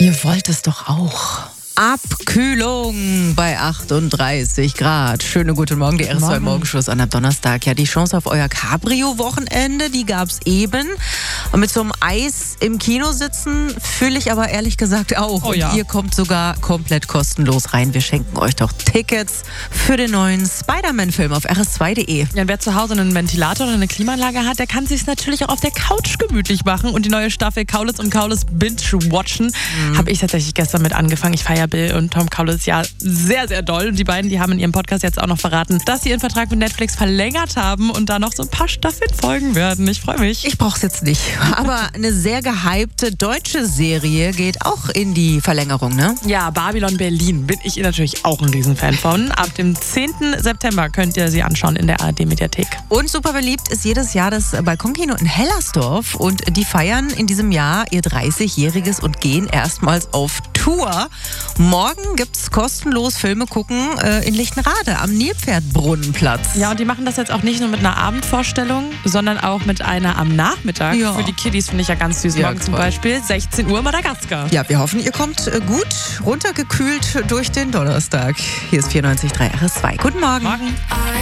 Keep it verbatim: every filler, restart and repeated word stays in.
Ihr wollt es doch auch. Abkühlung bei achtunddreißig Grad. Schönen guten Morgen, die R S zwei Morgenschuss an einem Donnerstag. Ja, die Chance auf euer Cabrio-Wochenende, die gab's eben. Und mit so einem Eis im Kino sitzen fühle ich aber ehrlich gesagt auch. Oh ja. Und ihr kommt sogar komplett kostenlos rein. Wir schenken euch doch Tickets für den neuen Spider-Man-Film auf r s zwei punkt de. Ja, wer zu Hause einen Ventilator oder eine Klimaanlage hat, der kann sich natürlich auch auf der Couch gemütlich machen und die neue Staffel Kaulitz und Kaulitz binge-watchen. Mhm. Habe ich tatsächlich gestern mit angefangen. Ich feiere Bill und Tom Kaulitz ja sehr, sehr doll. Und die beiden, die haben in ihrem Podcast jetzt auch noch verraten, dass sie ihren Vertrag mit Netflix verlängert haben und da noch so ein paar Staffeln folgen werden. Ich freue mich. Ich brauch's jetzt nicht. Aber eine sehr gehypte deutsche Serie geht auch in die Verlängerung, ne? Ja, Babylon Berlin bin ich natürlich auch ein Riesenfan von. Ab dem zehnten September könnt ihr sie anschauen in der A R D-Mediathek. Und super beliebt ist jedes Jahr das Balkonkino in Hellersdorf. Und die feiern in diesem Jahr ihr dreißigjähriges und gehen erstmals auf Tour. Morgen gibt's kostenlos Filme gucken äh, in Lichtenrade am Nilpferdbrunnenplatz. Ja, und die machen das jetzt auch nicht nur mit einer Abendvorstellung, sondern auch mit einer am Nachmittag. Ja. Für die Kiddies finde ich ja ganz süß. Ja, Morgen zum toll. Beispiel sechzehn Uhr Madagaskar. Ja, wir hoffen, ihr kommt äh, gut runtergekühlt durch den Donnerstag. Hier ist vierundneunzig Komma drei R S zwei. Guten Morgen. Morgen.